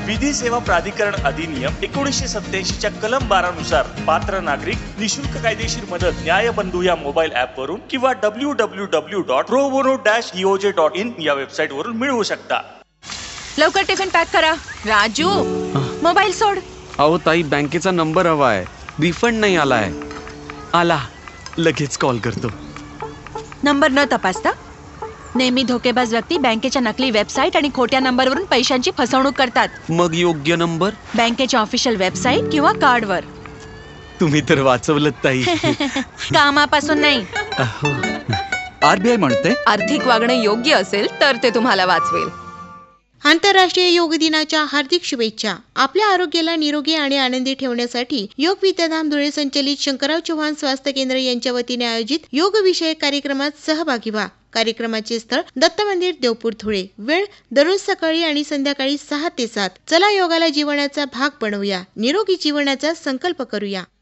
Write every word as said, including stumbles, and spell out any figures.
विधी सेवा प्राधिकरण अधिनियम एकोणीसशे सत्याऐंशी च्या कलम बारा नुसार पात्र नागरिक निशुल्क कायदेशीर मदत न्यायबंधू या मोबाईल ऍप वरून किंवा W W W dot pro bono dash ईओजे dot in या वेबसाईट वरून मिळवू शकता. लवकर टिफिन पॅक करा. राजू, मोबाईल सोड. अहो ताई, बँकेचा नंबर हवा आहे. रिफंड नाही आलाय. आला, लगेच कॉल करतो. नंबर न तपासता नेहमी धोकेबाज व्यक्ती बँकेच्या नकली वेबसाईट आणि खोट्या नंबरवरून पैशांची फसवणूक करतात. मग योग्य नंबर बँकेच्या ऑफिशियल वेबसाईट किंवा कार्डवर. तुम्ही तर वाचवलं ताई. कामापासून नाही. आरबीआय म्हणते आर्थिक वागणं योग्य असेल तर ते तुम्हाला वाचवेल. आंतरराष्ट्रीय योग दिनाच्या हार्दिक शुभेच्छा. आपल्या आरोग्याला निरोगी आणि आनंदी ठेवण्यासाठी योग विद्याधाम धुळे संचलित शंकरराव चव्हाण स्वास्थ्य केंद्र यांच्या वतीने आयोजित योग विषयक कार्यक्रमात सहभागी व्हा. कार्यक्रमाचे स्थळ दत्त मंदिर, देवपूर, धुळे. वेळ दररोज सकाळी आणि संध्याकाळी सहा ते सात. चला योगाला जीवनाचा भाग बनवूया. निरोगी जीवनाचा संकल्प करूया.